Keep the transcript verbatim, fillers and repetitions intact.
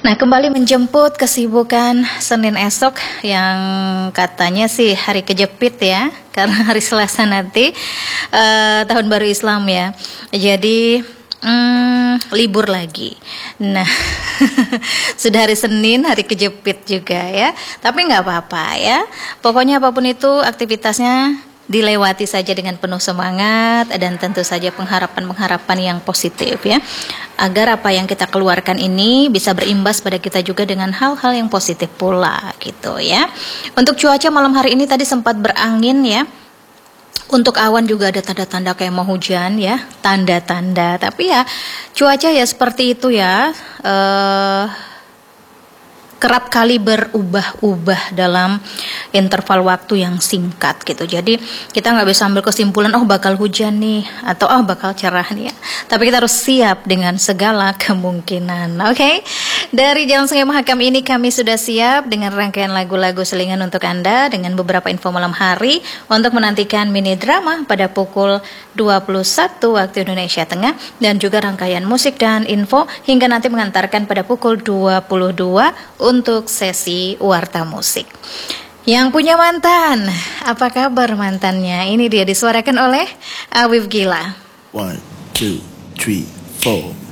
Nah, kembali menjemput kesibukan Senin esok yang katanya sih hari kejepit ya, karena hari Selasa nanti uh, tahun baru Islam ya. Jadi hmm, libur lagi. Nah, sudah hari Senin, hari kejepit juga ya. Tapi nggak apa-apa ya. Pokoknya apapun itu aktivitasnya dilewati saja dengan penuh semangat dan tentu saja pengharapan-pengharapan yang positif ya, agar apa yang kita keluarkan ini bisa berimbas pada kita juga dengan hal-hal yang positif pula gitu ya. Untuk cuaca malam hari ini tadi sempat berangin ya. Untuk awan juga ada tanda-tanda kayak mau hujan ya, tanda-tanda. Tapi ya cuaca ya seperti itu ya. Eh kerap kali berubah-ubah dalam interval waktu yang singkat gitu. Jadi kita nggak bisa ambil kesimpulan oh bakal hujan nih atau oh bakal cerah nih ya. Tapi kita harus siap dengan segala kemungkinan. Oke, okay? Dari Jalan Sungai Mahakam ini kami sudah siap dengan rangkaian lagu-lagu selingan untuk Anda dengan beberapa info malam hari untuk menantikan mini drama pada pukul dua puluh satu waktu Indonesia Tengah dan juga rangkaian musik dan info hingga nanti mengantarkan pada pukul dua puluh dua untuk sesi warta musik. Yang punya mantan, apa kabar mantannya? Ini dia disuarakan oleh Awif Gila. One, two, three, four.